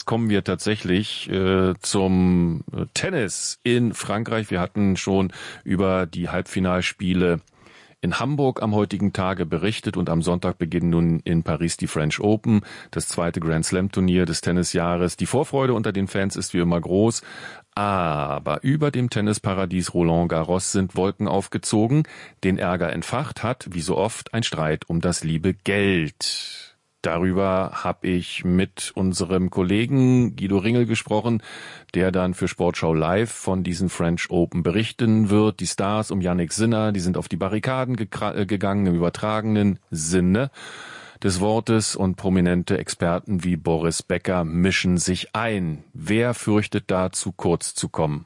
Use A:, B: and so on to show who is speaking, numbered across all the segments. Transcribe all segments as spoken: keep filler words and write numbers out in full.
A: kommen wir tatsächlich äh, zum Tennis in Frankreich. Wir hatten schon über die Halbfinalspiele in Hamburg am heutigen Tage berichtet und am Sonntag beginnen nun in Paris die French Open, das zweite Grand Slam Turnier des Tennisjahres. Die Vorfreude unter den Fans ist wie immer groß, aber über dem Tennisparadies Roland Garros sind Wolken aufgezogen. Den Ärger entfacht hat, wie so oft, ein Streit um das liebe Geld. Darüber habe ich mit unserem Kollegen Guido Ringel gesprochen, der dann für Sportschau Live von diesen French Open berichten wird. Die Stars um Jannik Sinner, die sind auf die Barrikaden ge- gegangen im übertragenen Sinne des Wortes, und prominente Experten wie Boris Becker mischen sich ein. Wer fürchtet da zu kurz zu kommen?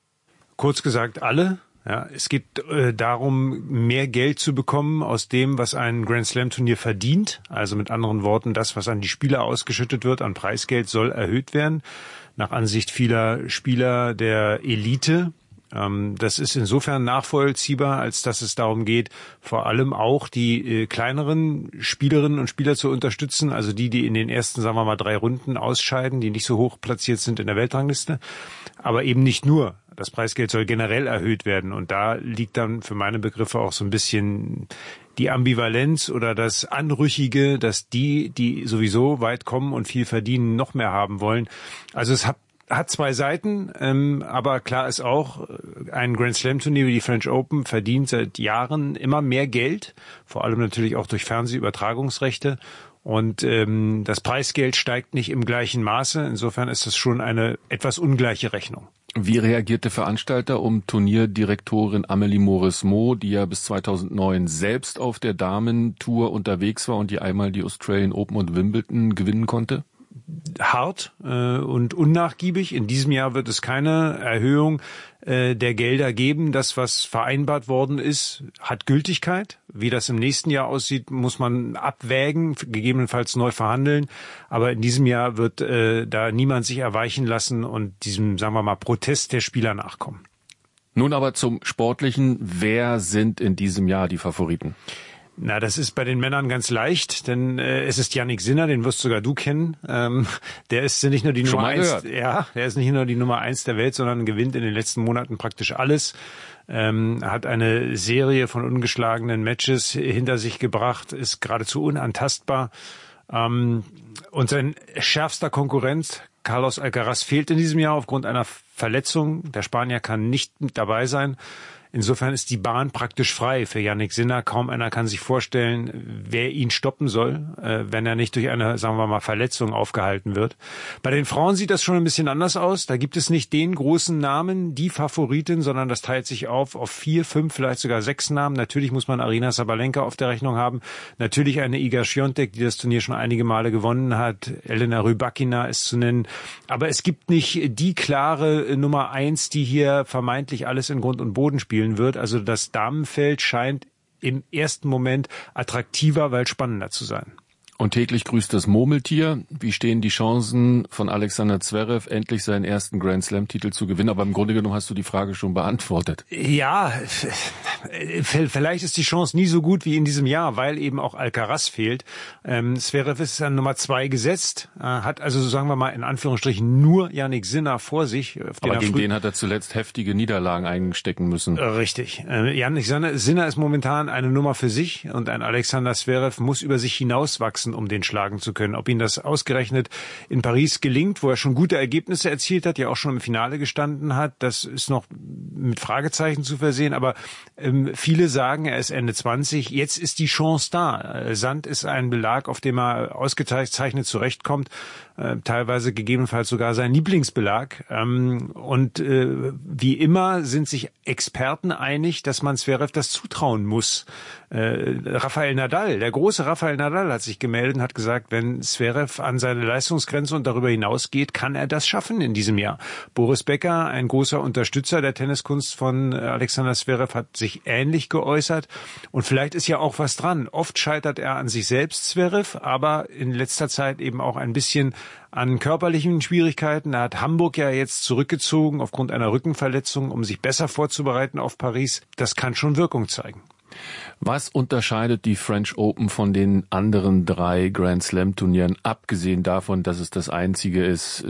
B: Kurz gesagt alle. Ja, es geht äh, darum, mehr Geld zu bekommen aus dem, was ein Grand Slam Turnier verdient. Also mit anderen Worten, das, was an die Spieler ausgeschüttet wird an Preisgeld, soll erhöht werden. Nach Ansicht vieler Spieler der Elite. Ähm, das ist insofern nachvollziehbar, als dass es darum geht, vor allem auch die äh, kleineren Spielerinnen und Spieler zu unterstützen. Also die, die in den ersten, sagen wir mal, drei Runden ausscheiden, die nicht so hoch platziert sind in der Weltrangliste. Aber eben nicht nur. Das Preisgeld soll generell erhöht werden, und da liegt dann für meine Begriffe auch so ein bisschen die Ambivalenz oder das Anrüchige, dass die, die sowieso weit kommen und viel verdienen, noch mehr haben wollen. Also es hat, hat zwei Seiten, ähm, aber klar ist auch, ein Grand Slam Turnier wie die French Open verdient seit Jahren immer mehr Geld, vor allem natürlich auch durch Fernsehübertragungsrechte. Und ähm, das Preisgeld steigt nicht im gleichen Maße. Insofern ist das schon eine etwas ungleiche Rechnung.
A: Wie reagiert der Veranstalter um Turnierdirektorin Amélie Mauresmo, die ja bis zweitausendneun selbst auf der Damentour unterwegs war und die einmal die Australian Open und Wimbledon gewinnen konnte?
B: Hart äh, und unnachgiebig. In diesem Jahr wird es keine Erhöhung äh, der Gelder geben. Das, was vereinbart worden ist, hat Gültigkeit. Wie das im nächsten Jahr aussieht, muss man abwägen, gegebenenfalls neu verhandeln. Aber in diesem Jahr wird äh, da niemand sich erweichen lassen und diesem, sagen wir mal, Protest der Spieler nachkommen.
A: Nun aber zum Sportlichen. Wer sind in diesem Jahr die Favoriten?
B: Na, das ist bei den Männern ganz leicht, denn äh, es ist Jannik Sinner, den wirst sogar du kennen. Ähm, der ist nicht nur die Nummer eins, ja, der ist nicht nur die Nummer eins der Welt, sondern gewinnt in den letzten Monaten praktisch alles. Ähm, hat eine Serie von ungeschlagenen Matches hinter sich gebracht, ist geradezu unantastbar. Ähm, und sein schärfster Konkurrent Carlos Alcaraz fehlt in diesem Jahr aufgrund einer Verletzung. Der Spanier kann nicht mit dabei sein. Insofern ist die Bahn praktisch frei für Jannik Sinner. Kaum einer kann sich vorstellen, wer ihn stoppen soll, äh, wenn er nicht durch eine, sagen wir mal, Verletzung aufgehalten wird. Bei den Frauen sieht das schon ein bisschen anders aus. Da gibt es nicht den großen Namen, die Favoritin, sondern das teilt sich auf auf vier, fünf, vielleicht sogar sechs Namen. Natürlich muss man Aryna Sabalenka auf der Rechnung haben. Natürlich eine Iga Świątek, die das Turnier schon einige Male gewonnen hat. Elena Rybakina ist zu nennen. Aber es gibt nicht die klare Nummer eins, die hier vermeintlich alles in Grund und Boden spielen wird. Also das Damenfeld scheint im ersten Moment attraktiver, weil spannender zu sein.
A: Und täglich grüßt das Murmeltier. Wie stehen die Chancen von Alexander Zverev, endlich seinen ersten Grand Slam-Titel zu gewinnen? Aber im Grunde genommen hast du die Frage schon beantwortet.
B: Ja, vielleicht ist die Chance nie so gut wie in diesem Jahr, weil eben auch Alcaraz fehlt. Ähm, Zverev ist an Nummer zwei gesetzt, äh, hat also, sagen wir mal, in Anführungsstrichen nur Jannik Sinner vor sich. Auf den
A: Aber gegen
B: früh-
A: den hat er zuletzt heftige Niederlagen einstecken müssen.
B: Richtig. Äh, Jannik Sinner ist momentan eine Nummer für sich, und ein Alexander Zverev muss über sich hinauswachsen, um den schlagen zu können. Ob ihm das ausgerechnet in Paris gelingt, wo er schon gute Ergebnisse erzielt hat, ja auch schon im Finale gestanden hat, das ist noch mit Fragezeichen zu versehen. Aber ähm, viele sagen, er ist Ende zwanzig. Jetzt ist die Chance da. Sand ist ein Belag, auf dem er ausgezeichnet zurechtkommt. Äh, teilweise gegebenenfalls sogar sein Lieblingsbelag. Ähm, und äh, wie immer sind sich Experten einig, dass man Zverev das zutrauen muss. Äh, Rafael Nadal, der große Rafael Nadal hat sich gemeldet und hat gesagt, wenn Zverev an seine Leistungsgrenze und darüber hinausgeht, kann er das schaffen in diesem Jahr. Boris Becker, ein großer Unterstützer der Tenniskunst von Alexander Zverev, hat sich ähnlich geäußert. Und vielleicht ist ja auch was dran. Oft scheitert er an sich selbst, Zverev, aber in letzter Zeit eben auch ein bisschen an körperlichen Schwierigkeiten. Er hat Hamburg ja jetzt zurückgezogen aufgrund einer Rückenverletzung, um sich besser vorzubereiten auf Paris. Das kann schon Wirkung zeigen.
A: Was unterscheidet die French Open von den anderen drei Grand Slam Turnieren, abgesehen davon, dass es das einzige ist,